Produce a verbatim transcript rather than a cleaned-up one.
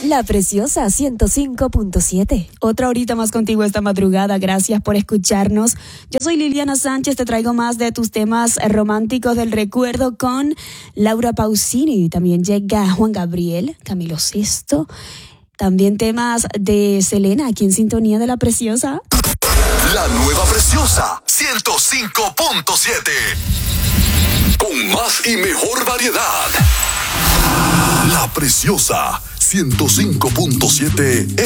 La Preciosa ciento cinco punto siete. Otra horita más contigo esta madrugada. Gracias por escucharnos. Yo soy Liliana Sánchez. Te traigo más de tus temas románticos del recuerdo con Laura Pausini. También llega Juan Gabriel, Camilo Sesto. También temas de Selena, aquí en sintonía de La Preciosa. La nueva Preciosa ciento cinco punto siete. Con más y mejor variedad. La Preciosa ciento cinco punto siete